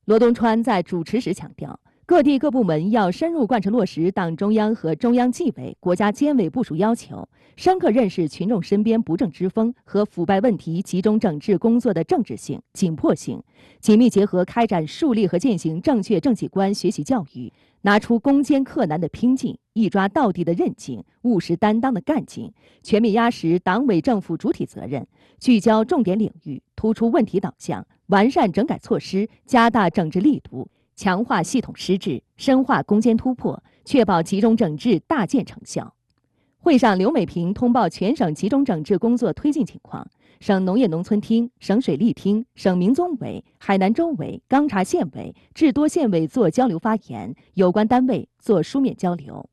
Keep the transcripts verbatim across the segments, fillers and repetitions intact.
罗东川在主持时强调，各地各部门要深入贯彻落实党中央和中央纪委、国家监委部署要求，深刻认识群众身边不正之风和腐败问题集中整治工作的政治性、紧迫性，紧密结合开展树立和践行正确政绩观学习教育，拿出攻坚克难的拼劲，一抓到底的韧劲，务实担当的干劲，全面压实党委政府主体责任，聚焦重点领域，突出问题导向，完善整改措施，加大整治力度，强化系统施治，深化攻坚突破，确保集中整治大见成效。会上，刘美萍通报全省集中整治工作推进情况，省农业农村厅、省水利厅、省民综委、海南州委、钢察县委、治多县委做交流发言，有关单位做书面交流。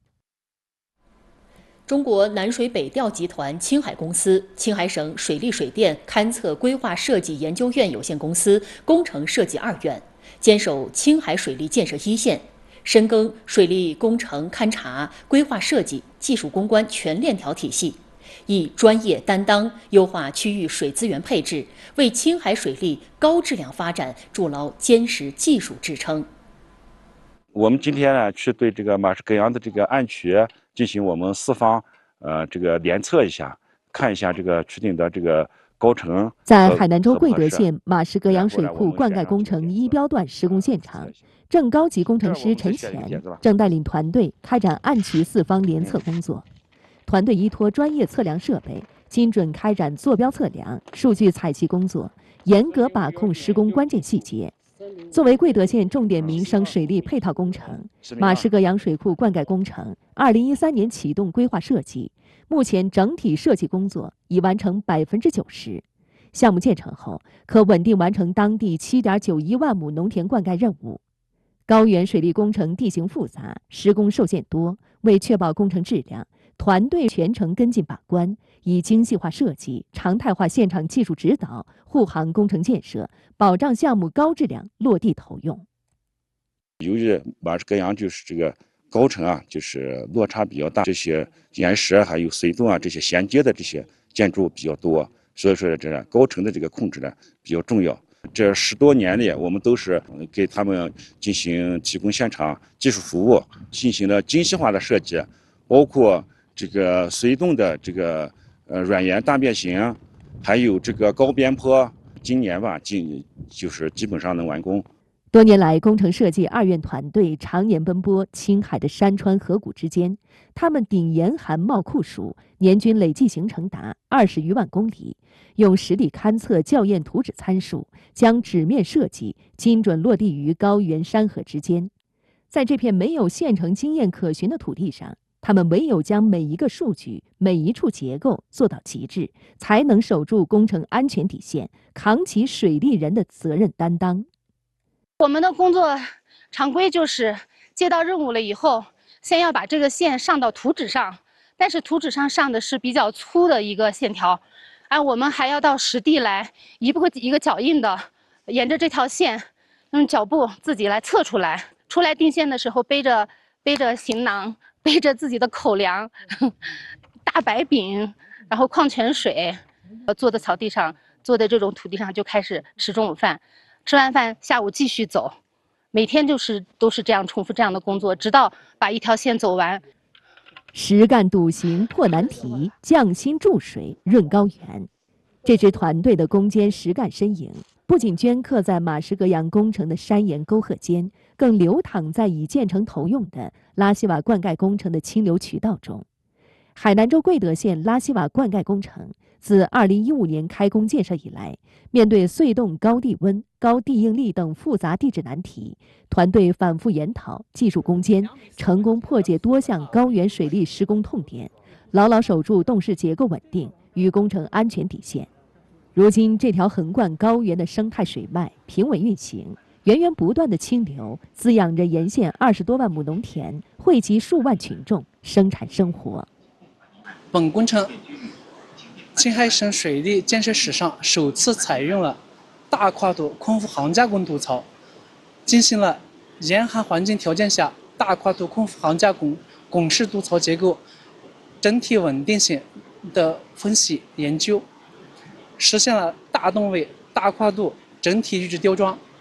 中国南水北调集团青海公司、青海省水利水电勘测规划设计研究院有限公司工程设计二院，坚守青海水利建设一线，深耕水利工程勘察、规划设计、技术攻关全链条体系，以专业担当优化区域水资源配置，为青海水利高质量发展筑牢坚实技术支撑。 我们今天呢，去对这个马氏格阳的这个暗渠进行我们四方呃这个联测一下，看一下这个渠顶的这个高程。 在海南州贵德县马氏格阳水库灌溉工程一标段施工现场，正高级工程师陈乾正带领团队开展暗渠四方联测工作。团队依托专业测量设备，精准开展坐标测量、数据采集工作，严格把控施工关键细节。作为贵德县重点民生水利配套工程，马氏格阳水库灌溉工程二零一三年启动规划设计，目前整体设计工作已完成百分之九十。项目建成后，可稳定完成当地七点九一万亩农田灌溉任务。高原水利工程地形复杂，施工受限多，为确保工程质量，团队全程跟进把关，以精细化设计、常态化现场技术指导护航工程建设，保障项目高质量落地投用。 由于马氏格阳就是这个高程啊，就是落差比较大，这些岩石还有隧洞啊这些衔接的这些建筑比较多，所以说这高程的这个控制呢比较重要。这十多年里，我们都是给他们进行提供现场技术服务，进行了精细化的设计，包括这个隧洞的这个呃软岩大变形，还有这个高边坡，今年吧，今就是基本上能完工。 多年来，工程设计二院团队常年奔波青海的山川河谷之间，他们顶严寒冒酷暑，年均累计行程达二十余万公里，用实地勘测校验图纸参数，将纸面设计精准落地于高原山河之间。在这片没有现成经验可循的土地上，他们唯有将每一个数据、每一处结构做到极致，才能守住工程安全底线，扛起水利人的责任担当。 我们的工作常规就是接到任务了以后，先要把这个线上到图纸上，但是图纸上上的是比较粗的一个线条，啊，我们还要到实地来一步一个脚印的，沿着这条线用脚步自己来测出来。出来定线的时候，背着背着行囊，背着自己的口粮、大白饼，然后矿泉水，坐在草地上，坐在这种土地上就开始吃中午饭。吃完饭，下午继续走，每天就是都是这样重复这样的工作，直到把一条线走完。 实干笃行破难题，匠心注水润高原。这支团队的攻坚实干身影，不仅镌刻在马氏格阳工程的山岩沟壑间，更流淌在已建成投用的拉稀瓦灌溉工程的清流渠道中。海南州贵德县拉稀瓦灌溉工程自二零一五年开工建设以来，面对隧洞高地温、高地应力等复杂地质难题，团队反复研讨，技术攻坚，成功破解多项高原水利施工痛点，牢牢守住洞室结构稳定与工程安全底线。如今，这条横贯高原的生态水脉平稳运行，源源不断的清流滋养着沿线二十多万亩农田，惠及数万群众生产生活。 本工程青海省水利建设史上首次采用了大跨度空腹桁加工渡槽，进行了严寒环境条件下大跨度空腹桁加工拱式渡槽结构整体稳定性的分析研究，实现了大动位、大跨度整体预制吊装